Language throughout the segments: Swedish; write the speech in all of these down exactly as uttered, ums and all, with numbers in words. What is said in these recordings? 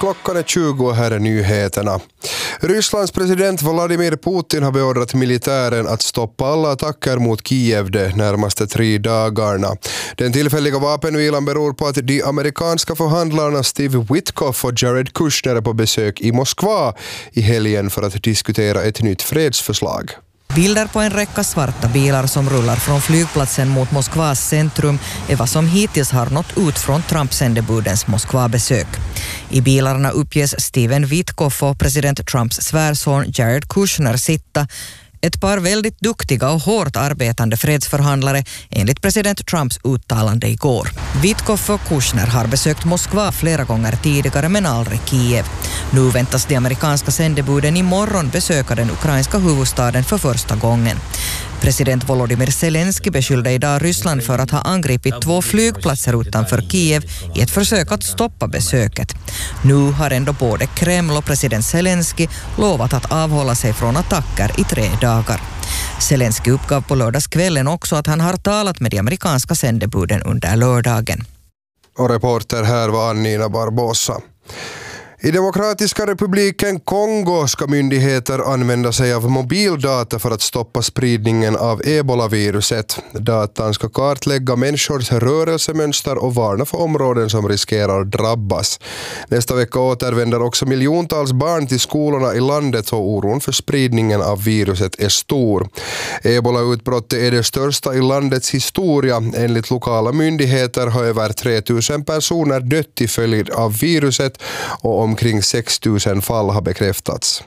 Klockan är tjugo och här är nyheterna. Rysslands president Vladimir Putin har beordrat militären att stoppa alla attacker mot Kiev de närmaste tre dagarna. Den tillfälliga vapenvilan beror på att de amerikanska förhandlarna Steve Witkoff och Jared Kushner är på besök i Moskva i helgen för att diskutera ett nytt fredsförslag. Bilder på en räcka svarta bilar som rullar från flygplatsen mot Moskvas centrum är vad som hittills har nått ut från Trump-sändebudens Moskva-besök. I bilarna uppges Steven Witkoff och president Trumps svärson Jared Kushner sitta, ett par väldigt duktiga och hårt arbetande fredsförhandlare enligt president Trumps uttalande igår. Witkoff och Kushner har besökt Moskva flera gånger tidigare men aldrig Kiev. Nu väntas de amerikanska sändebuden imorgon besöka den ukrainska huvudstaden för första gången. President Volodymyr Zelensky beskyllde idag Ryssland för att ha angripit två flygplatser utanför Kiev i ett försök att stoppa besöket. Nu har ändå både Kreml och president Zelensky lovat att avhålla sig från attacker i tre dagar. Zelensky uppgav på lördagskvällen också att han har talat med de amerikanska sändebuden under lördagen. Och reporter här var Annina Barbosa. I Demokratiska republiken Kongo ska myndigheter använda sig av mobildata för att stoppa spridningen av ebolaviruset. Datan ska kartlägga människors rörelsemönster och varna för områden som riskerar drabbas. Nästa vecka återvänder också miljontals barn till skolorna i landet och oron för spridningen av viruset är stor. Ebola-utbrottet är det största i landets historia. Enligt lokala myndigheter har över tre tusen personer dött till följd av viruset och om Omkring sex tusen fall har bekräftats.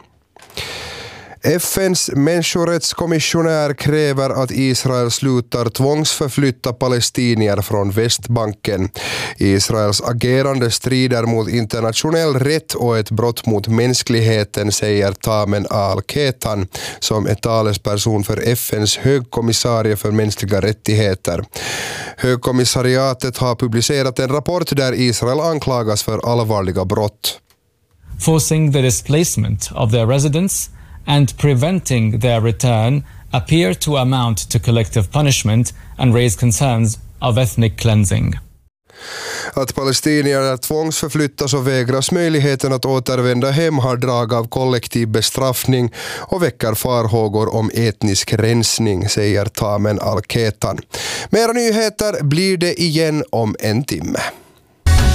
F N:s människorättskommissionär kräver att Israel slutar tvångsförflytta palestinier från Västbanken. Israels agerande strider mot internationell rätt och ett brott mot mänskligheten, säger Tamen Al-Ketan som är talesperson för F N:s högkommissarie för mänskliga rättigheter. Högkommissariatet har publicerat en rapport där Israel anklagas för allvarliga brott. Forcing the displacement of their residents and preventing their return appear to amount to collective punishment and raise concerns of ethnic cleansing. Att palestinier tvångsförflyttas och vägras möjligheten att återvända hem har drag av kollektiv bestraffning och väcker farhågor om etnisk rensning, säger Tamen Al-Ketan. Mera nyheter blir det igen om en timme.